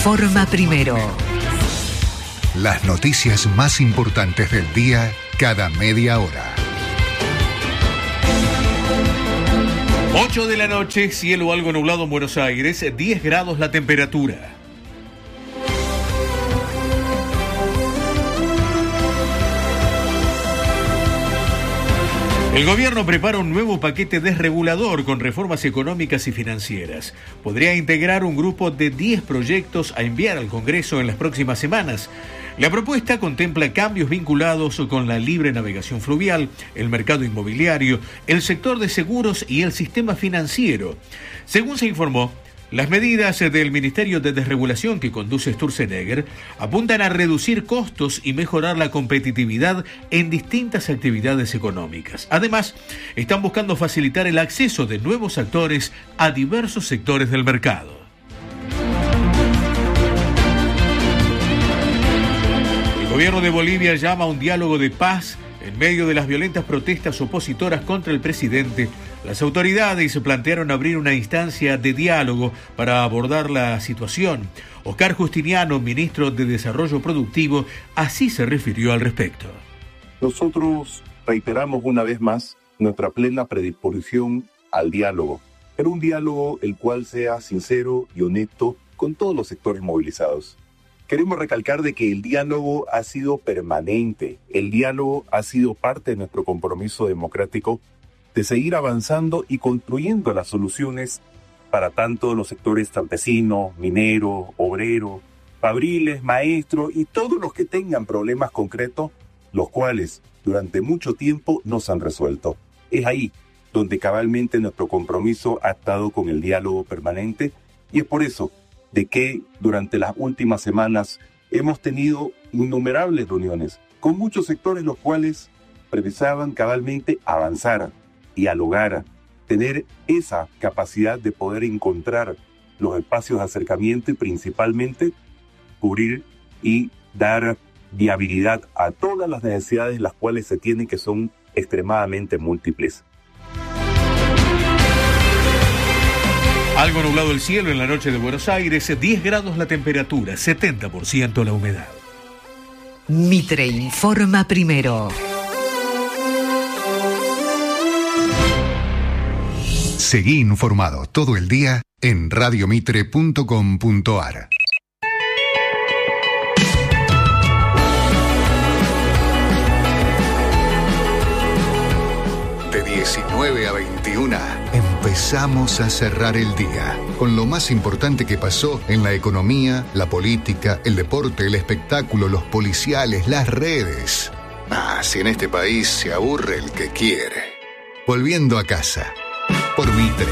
informa primero. Las noticias más importantes del día cada media hora. 8 de la noche, cielo algo nublado en Buenos Aires, 10 grados la temperatura. El gobierno prepara un nuevo paquete desregulador con reformas económicas y financieras. Podría integrar un grupo de 10 proyectos a enviar al Congreso en las próximas semanas. La propuesta contempla cambios vinculados con la libre navegación fluvial, el mercado inmobiliario, el sector de seguros y el sistema financiero. Según se informó, las medidas del Ministerio de Desregulación que conduce Sturzenegger apuntan a reducir costos y mejorar la competitividad en distintas actividades económicas. Además, están buscando facilitar el acceso de nuevos actores a diversos sectores del mercado. El gobierno de Bolivia llama a un diálogo de paz en medio de las violentas protestas opositoras contra el presidente. Las autoridades plantearon abrir una instancia de diálogo para abordar la situación. Oscar Justiniano, ministro de Desarrollo Productivo, así se refirió al respecto. Nosotros reiteramos una vez más nuestra plena predisposición al diálogo, pero un diálogo el cual sea sincero y honesto con todos los sectores movilizados. Queremos recalcar de que el diálogo ha sido permanente, el diálogo ha sido parte de nuestro compromiso democrático de seguir avanzando y construyendo las soluciones para tanto los sectores campesinos, mineros, obreros, fabriles, maestros y todos los que tengan problemas concretos, los cuales durante mucho tiempo no se han resuelto. Es ahí donde cabalmente nuestro compromiso ha estado con el diálogo permanente y es por eso de que durante las últimas semanas hemos tenido innumerables reuniones con muchos sectores los cuales precisaban cabalmente avanzar, dialogar, tener esa capacidad de poder encontrar los espacios de acercamiento y principalmente cubrir y dar viabilidad a todas las necesidades las cuales se tienen que son extremadamente múltiples. Algo nublado el cielo en la noche de Buenos Aires, 10 grados la temperatura, 70% la humedad. Mitre informa primero. Seguí informado todo el día en radiomitre.com.ar. De 19 a 21 empezamos a cerrar el día con lo más importante que pasó en la economía, la política, el deporte, el espectáculo, los policiales, las redes. Si en este país se aburre el que quiere. Volviendo a casa. Por Mitre.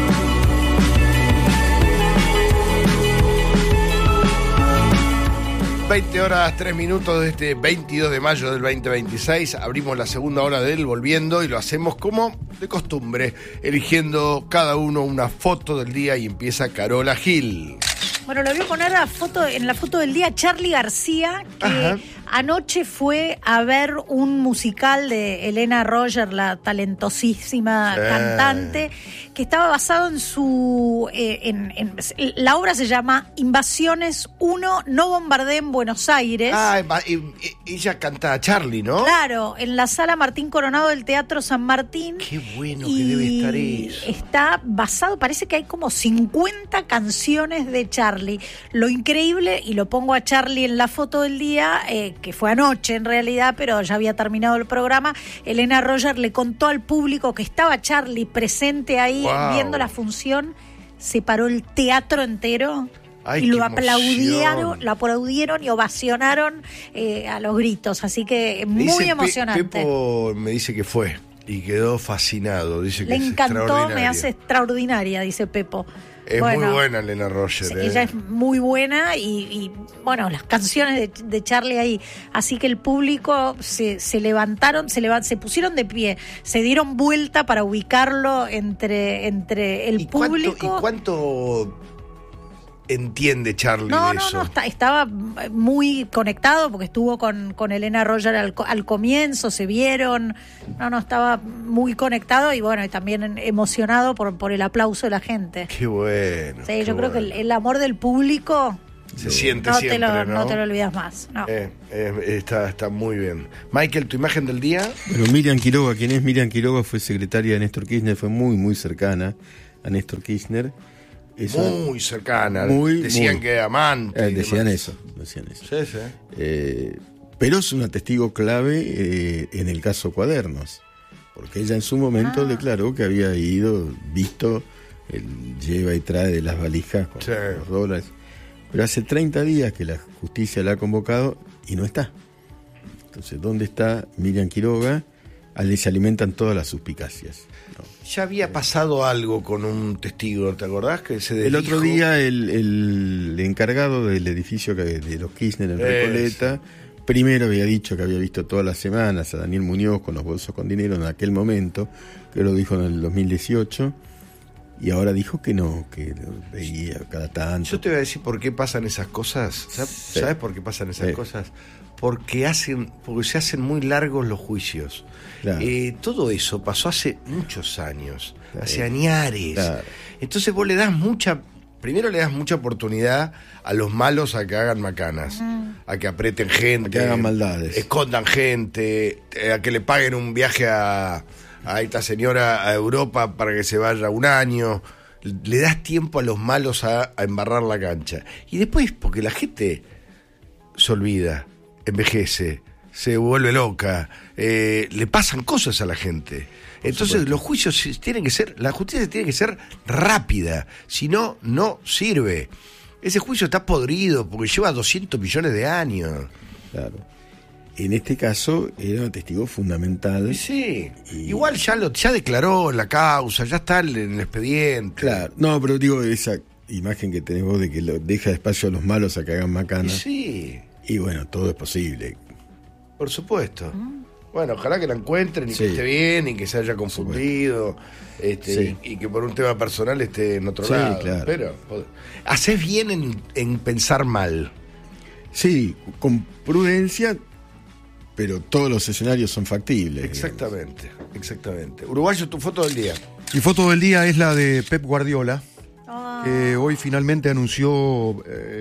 Horas 3 minutos de este 22 de mayo del 2026. Abrimos la segunda hora de él volviendo y lo hacemos como de costumbre, eligiendo cada uno una foto del día y empieza Carola Gil. Bueno, lo voy a poner en la foto del día Charly García, que anoche fue a ver un musical de Elena Roger, la talentosísima cantante, que estaba basado en su... la obra se llama Invasiones 1, no bombardeen Buenos Aires. Ella canta a Charly, ¿no? Claro, en la Sala Martín Coronado del Teatro San Martín. Qué bueno que debe estar eso. Está basado, parece que hay como 50 canciones de Charly. Lo increíble, y lo pongo a Charly en la foto del día, que fue anoche en realidad, pero ya había terminado el programa, Elena Roger le contó al público que estaba Charly presente ahí viendo la función, se paró el teatro entero. Ay, y lo aplaudieron y ovacionaron a los gritos, así que muy emocionante. Pepo me dice que fue y quedó fascinado, dice que le encantó, me hace extraordinaria, dice Pepo. Es muy buena Elena Roger. Sí, ella es muy buena y bueno, las canciones de Charly ahí. Así que el público se levantaron, se pusieron de pie, se dieron vuelta para ubicarlo entre el público. ¿Y cuánto entiende Charly de eso? No, estaba muy conectado porque estuvo con Elena Roger al comienzo, se vieron, estaba muy conectado y bueno, y también emocionado por el aplauso de la gente. Qué bueno. Sí, yo creo que el amor del público Se siente No siempre, no te lo olvidas más. No. Está muy bien. Michael, ¿tu imagen del día? Bueno, Miriam Quiroga, ¿quién es Miriam Quiroga? Fue secretaria de Néstor Kirchner, fue muy cercana a Néstor Kirchner. Muy cercana. Decían decían que amante. Decían eso. Sí. Pero es una testigo clave en el caso Cuadernos, porque ella en su momento declaró que había visto el lleva y trae de las valijas con los dólares. Pero hace 30 días que la justicia la ha convocado y no está. Entonces, ¿dónde está Miriam Quiroga? Allí se alimentan todas las suspicacias, ¿no? Ya había pasado algo con un testigo, ¿te acordás? Que el otro día el encargado del edificio de los Kirchner en Recoleta, primero había dicho que había visto todas las semanas a Daniel Muñoz con los bolsos con dinero en aquel momento, que lo dijo en el 2018. Y ahora dijo que no, que lo veía cada tanto. Yo te voy a decir por qué pasan esas cosas. ¿Sabes por qué pasan esas cosas? Porque se hacen muy largos los juicios. Claro. Todo eso pasó hace muchos años, hace añares. Claro. Entonces vos primero le das mucha oportunidad a los malos a que hagan macanas, a que aprieten gente, a que hagan maldades, escondan gente, a que le paguen un viaje a esta señora a Europa para que se vaya un año. Le das tiempo a los malos a embarrar la cancha. Y después, porque la gente se olvida, envejece, se vuelve loca, le pasan cosas a la gente. Entonces los juicios la justicia tiene que ser rápida, si no, no sirve. Ese juicio está podrido porque lleva 200 millones de años. Claro. En este caso era un testigo fundamental. Sí, igual ya declaró la causa, ya está en el expediente. Claro, no, pero digo, esa imagen que tenés vos de que deja espacio a los malos a que hagan macanas. Sí. Y bueno, todo es posible. Por supuesto. Bueno, ojalá que la encuentren y que esté bien y que se haya confundido y que por un tema personal esté en otro lado. Claro. Pero hacés bien en pensar mal. Sí, con prudencia, pero todos los escenarios son factibles. Exactamente. Uruguayo, tu foto del día. Mi foto del día es la de Pep Guardiola, que hoy finalmente anunció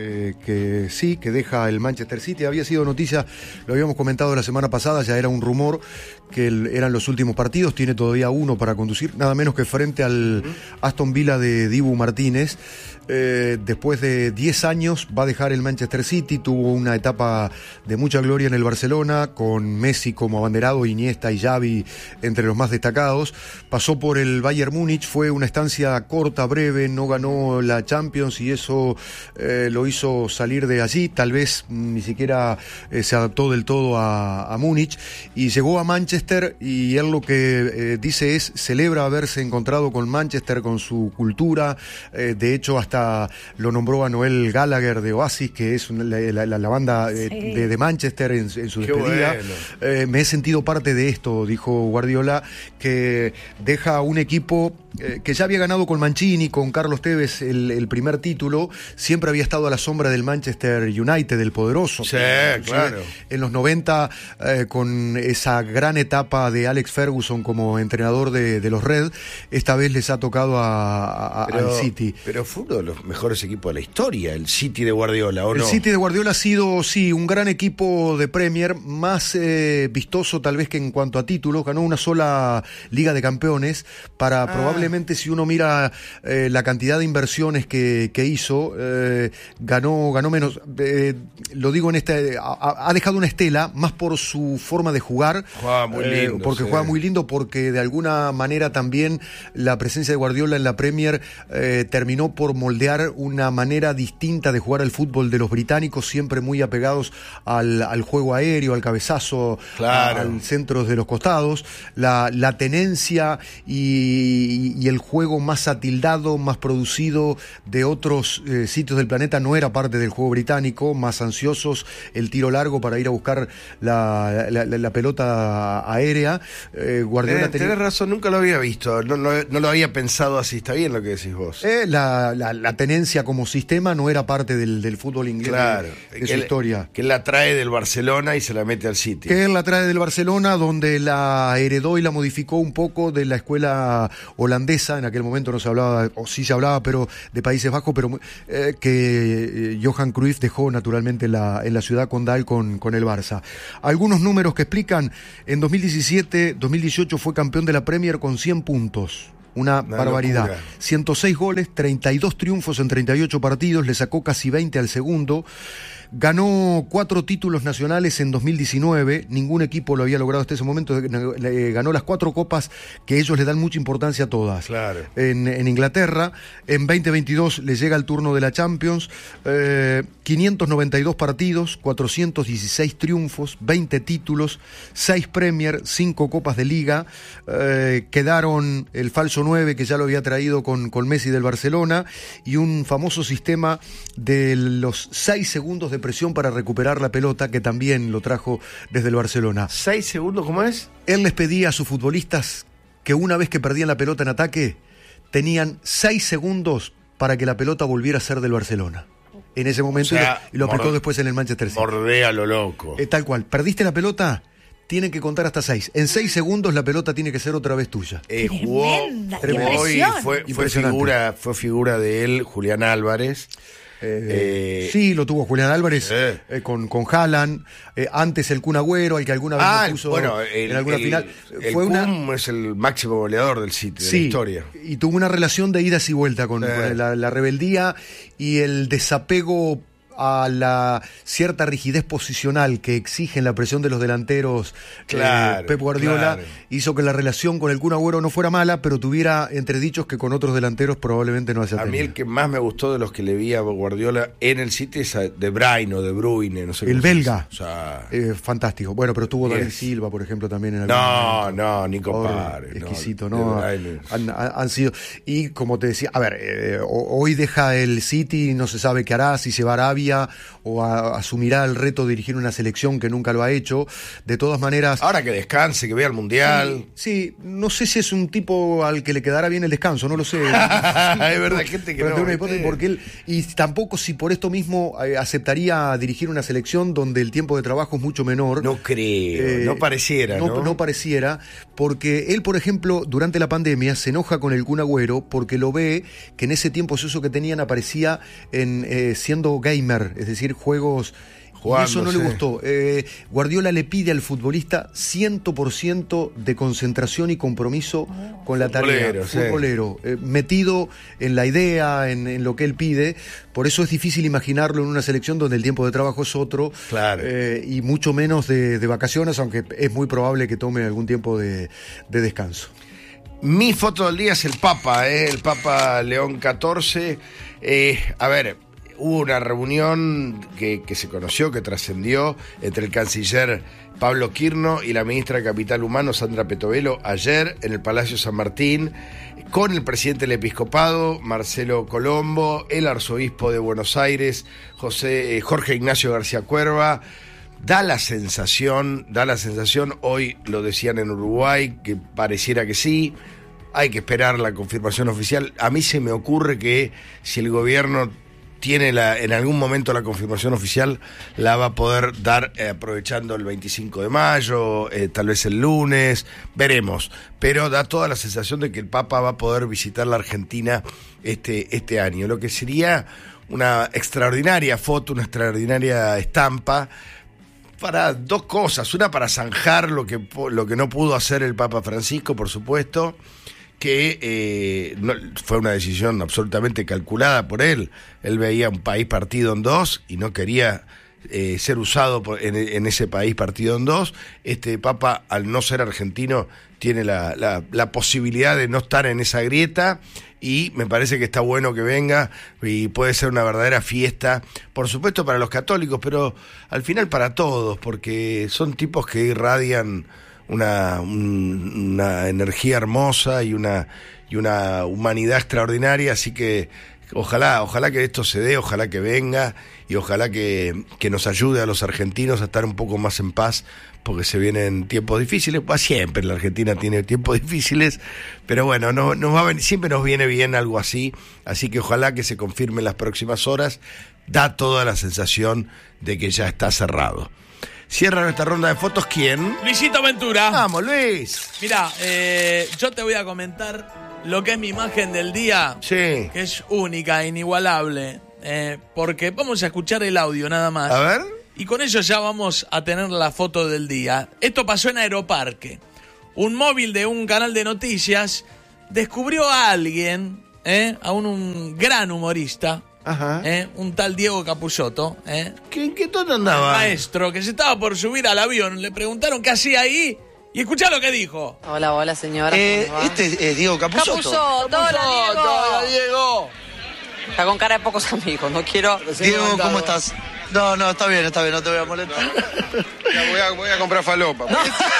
que deja el Manchester City. Había sido noticia, lo habíamos comentado la semana pasada, ya era un rumor que eran los últimos partidos, tiene todavía uno para conducir, nada menos que frente al Aston Villa de Dibu Martínez. Después de 10 años va a dejar el Manchester City, tuvo una etapa de mucha gloria en el Barcelona, con Messi como abanderado, Iniesta y Xavi entre los más destacados. Pasó por el Bayern Múnich, fue una estancia corta, breve, no ganó la Champions y eso lo hizo salir de allí, tal vez ni siquiera se adaptó del todo a Múnich, y llegó a Manchester, y él lo que dice es, celebra haberse encontrado con Manchester, con su cultura, de hecho hasta lo nombró a Noel Gallagher de Oasis, que es la banda de Manchester en su despedida. Bueno. Me he sentido parte de esto, dijo Guardiola, que deja un equipo que ya había ganado con Mancini, con Carlos Tevez el primer título, siempre había estado a la sombra del Manchester United, del poderoso. Sí, claro. En los 90, con esa gran etapa de Alex Ferguson como entrenador de los Red, esta vez les ha tocado al City. Pero fue uno de los mejores equipos de la historia, el City de Guardiola, ¿o no? El City de Guardiola ha sido, sí, un gran equipo de Premier, más vistoso tal vez que en cuanto a títulos. Ganó una sola Liga de Campeones, para probablemente, si uno mira la cantidad de inversiones que hizo, ganó menos. Lo digo ha dejado una estela, más por su forma de jugar. Juega muy lindo. Porque juega muy lindo, porque de alguna manera también la presencia de Guardiola en la Premier terminó por moldear una manera distinta de jugar al fútbol de los británicos, siempre muy apegados al juego aéreo, al cabezazo, claro, al centro de los costados. La tenencia y el juego más atildado, más producido de otros sitios del planeta no era parte del juego británico, más ansiosos, el tiro largo para ir a buscar la pelota aérea. Guardiola tenés razón, nunca lo había visto, no lo había pensado así. Está bien lo que decís vos. La tenencia como sistema no era parte del fútbol inglés, claro, de su historia. Que él la trae del Barcelona y se la mete al City. Que él la trae del Barcelona, donde la heredó y la modificó un poco de la escuela holandesa. En aquel momento no se hablaba, o sí se hablaba, pero delantero de Países Bajos, pero que Johan Cruyff dejó naturalmente en la ciudad condal con el Barça. Algunos números que explican: en 2017-2018 fue campeón de la Premier con 100 puntos. Una barbaridad. Locura. 106 goles, 32 triunfos en 38 partidos, le sacó casi 20 al segundo. Ganó 4 títulos nacionales en 2019, ningún equipo lo había logrado hasta ese momento. Ganó las 4 copas que ellos le dan mucha importancia a todas. Claro. En Inglaterra, en 2022 le llega el turno de la Champions, 592 partidos, 416 triunfos, 20 títulos, 6 Premier, 5 copas de Liga. Quedaron el falso 9 que ya lo había traído con Messi del Barcelona, y un famoso sistema de los 6 segundos de presión para recuperar la pelota, que también lo trajo desde el Barcelona. 6 segundos, ¿cómo es? Él les pedía a sus futbolistas que una vez que perdían la pelota en ataque, tenían 6 segundos para que la pelota volviera a ser del Barcelona. En ese momento, o sea, y lo aplicó después en el Manchester City. Mordea lo loco. Tal cual. Perdiste la pelota, tienen que contar hasta 6. En 6 segundos la pelota tiene que ser otra vez tuya. Jugó y fue figura de él, Julián Álvarez. Sí, lo tuvo Julián Álvarez con Haaland, antes el Kun Agüero, al que alguna vez puso en alguna final. Kun es el máximo goleador del City, de la historia. Y tuvo una relación de idas y vueltas con la rebeldía y el desapego a la cierta rigidez posicional que exigen la presión de los delanteros. Pep Guardiola hizo que la relación con el Kun Agüero no fuera mala, pero tuviera entredichos que con otros delanteros probablemente no haya tenido. A mí el que más me gustó de los que le vi a Guardiola en el City es De Bruyne o De Bruyne, no sé. El belga, o sea, fantástico. Bueno, pero tuvo David Silva, por ejemplo, también en algún momento. Ni compare. Exquisito, ¿no? Han sido. Y como te decía, a ver, hoy deja el City, no se sabe qué hará, si se va a Arabia o asumirá el reto de dirigir una selección que nunca lo ha hecho. De todas maneras, ahora que descanse, que vea el Mundial. Sí, no sé si es un tipo al que le quedará bien el descanso, no lo sé. Es verdad, hay gente que no. Una hipótesis porque él, y tampoco si por esto mismo aceptaría dirigir una selección donde el tiempo de trabajo es mucho menor. No creo, no pareciera, ¿no? No pareciera, porque él, por ejemplo, durante la pandemia se enoja con el Kun Agüero porque lo ve que en ese tiempo eso que tenían aparecía siendo gamer, es decir, juegos. Y eso no le gustó. Guardiola le pide al futbolista 100% de concentración y compromiso con la tarea. Futbolero, metido en la idea, en lo que él pide. Por eso es difícil imaginarlo en una selección donde el tiempo de trabajo es otro. Claro. Y mucho menos de vacaciones, aunque es muy probable que tome algún tiempo de descanso. Mi foto del día es el Papa León XIV. A ver, hubo una reunión que se conoció, que trascendió entre el canciller Pablo Quirno y la ministra de Capital Humano, Sandra Petovelo, ayer en el Palacio San Martín, con el presidente del Episcopado, Marcelo Colombo, el arzobispo de Buenos Aires, Jorge Ignacio García Cuerva. Da la sensación, hoy lo decían en Uruguay, que pareciera que sí. Hay que esperar la confirmación oficial. A mí se me ocurre que si el gobierno tiene en algún momento la confirmación oficial, la va a poder dar aprovechando el 25 de mayo, tal vez el lunes, veremos. Pero da toda la sensación de que el Papa va a poder visitar la Argentina este año, lo que sería una extraordinaria foto, una extraordinaria estampa, para dos cosas. Una, para zanjar lo que no pudo hacer el Papa Francisco, por supuesto, que fue una decisión absolutamente calculada por él. Él veía un país partido en dos y no quería ser usado en ese país partido en dos. Este Papa, al no ser argentino, tiene la posibilidad de no estar en esa grieta, y me parece que está bueno que venga, y puede ser una verdadera fiesta, por supuesto para los católicos, pero al final para todos, porque son tipos que irradian una energía hermosa y una humanidad extraordinaria, así que ojalá que esto se dé, ojalá que venga, y ojalá que nos ayude a los argentinos a estar un poco más en paz, porque se vienen tiempos difíciles. Siempre la Argentina tiene tiempos difíciles, pero bueno, siempre nos viene bien algo así que ojalá que se confirme en las próximas horas. Da toda la sensación de que ya está cerrado. Cierra nuestra ronda de fotos, ¿quién? Luisito Ventura. Vamos, Luis. Mirá, yo te voy a comentar lo que es mi imagen del día, Sí. que es única, inigualable, porque vamos a escuchar el audio nada más. A ver. Y con eso ya vamos a tener la foto del día. Esto pasó en Aeroparque. Un móvil de un canal de noticias descubrió a alguien, a un gran humorista, Ajá. un tal Diego Capusotto, ¿En qué tono andaba? maestro, que se estaba por subir al avión. Le preguntaron qué hacía ahí y escuchá lo que dijo. Hola, señora. Este es Diego Capusotto. Capusotto, hola, Diego. Diego. Está con cara de pocos amigos, no quiero... Diego, ¿cómo estás? No, está bien, no te voy a molestar. Voy a comprar falopa. No.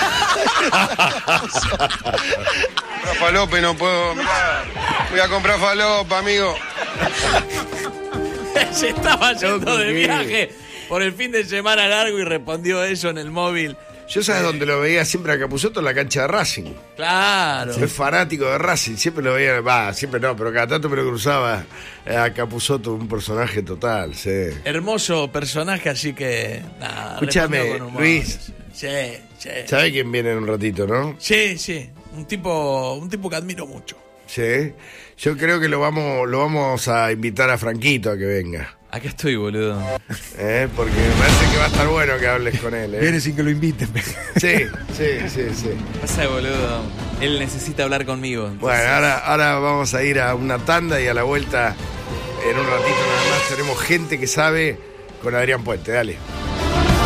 Comprar falopa y no puedo. Mirá, voy a comprar falopa, amigo. Se estaba yendo de viaje por el fin de semana largo y respondió eso en el móvil. Yo sabes dónde lo veía siempre a Capusotto, en la cancha de Racing. Claro. Soy fanático de Racing, siempre lo veía, siempre no, pero cada tanto me lo cruzaba a Capusotto, un personaje total, sí. Hermoso personaje, así que nada. Escúchame, respondió con humor. Luis. Sí. ¿Sabe quién viene en un ratito, no? Sí. Un tipo que admiro mucho. Sí. Yo creo que lo vamos a invitar a Franquito a que venga. Acá estoy, boludo. Porque me parece que va a estar bueno que hables con él. Viene sin que lo inviten. Sí. Pasa, boludo. Él necesita hablar conmigo. Entonces... Bueno, ahora vamos a ir a una tanda y a la vuelta, en un ratito nada más, tenemos gente que sabe con Adrián Puente. Dale.